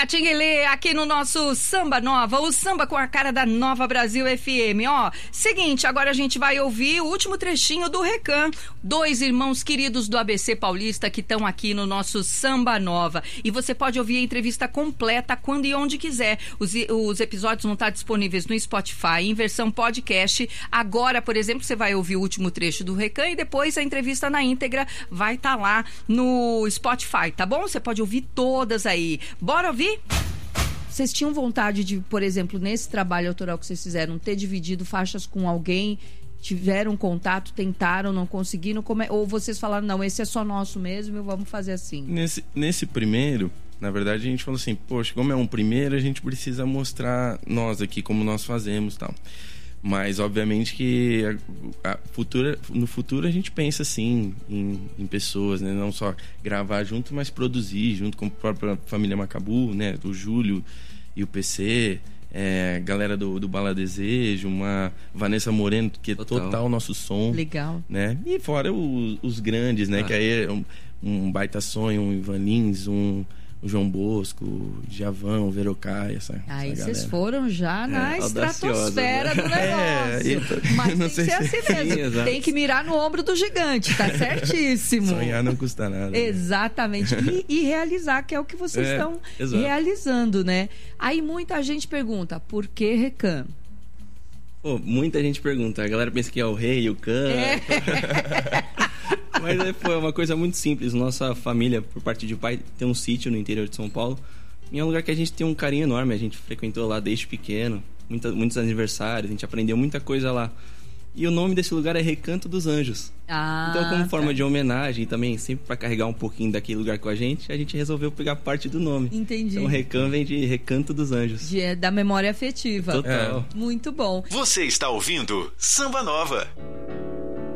Tinguelê, aqui no nosso Samba Nova, o samba com a cara da Nova Brasil FM. Ó, seguinte, agora a gente vai ouvir o último trechinho do Recan, dois irmãos queridos do ABC Paulista que estão aqui no nosso Samba Nova. E você pode ouvir a entrevista completa quando e onde quiser. Os episódios vão estar disponíveis no Spotify, em versão podcast. Agora, por exemplo, você vai ouvir o último trecho do Recan e depois a entrevista na íntegra vai estar lá no Spotify, tá bom? Você pode ouvir todas aí. Bora ouvir? Vocês tinham vontade de, por exemplo, nesse trabalho autoral que vocês fizeram, ter dividido faixas com alguém? Tiveram contato, tentaram, não conseguiram? Ou vocês falaram, não, esse é só nosso mesmo e vamos fazer assim? Nesse primeiro, na verdade, a gente falou assim, poxa, como é um primeiro, a gente precisa mostrar nós aqui, como nós fazemos e tal. Mas, obviamente, que no futuro a gente pensa, assim, em pessoas, né? Não só gravar junto, mas produzir junto com a própria família Macabu, né? O Júlio e o PC, galera do Bala Desejo, uma Vanessa Moreno, que é total nosso som. Legal. Né? E fora os grandes, né? Que aí é um Baita Sonho, um Ivan Lins, o João Bosco, o Djavan, o Verocai, essa aí vocês galera. Foram já na estratosfera do negócio. Mas tem que ser assim mesmo. Sim, tem que mirar no ombro do gigante, tá certíssimo. Sonhar não custa nada. Exatamente. E realizar, que é o que vocês estão realizando, né? Aí muita gente pergunta, por que Recan? Pô, muita gente pergunta. A galera pensa que é o rei e o Can. Mas é uma coisa muito simples. Nossa família, por parte de pai, tem um sítio no interior de São Paulo. E é um lugar que a gente tem um carinho enorme. A gente frequentou lá desde pequeno. Muitos aniversários. A gente aprendeu muita coisa lá. E o nome desse lugar é Recanto dos Anjos. Então, como forma de homenagem e também sempre para carregar um pouquinho daquele lugar com a gente resolveu pegar parte do nome. Entendi. Então, Recan vem de Recanto dos Anjos. Da memória afetiva. Total. Muito bom. Você está ouvindo Samba Nova.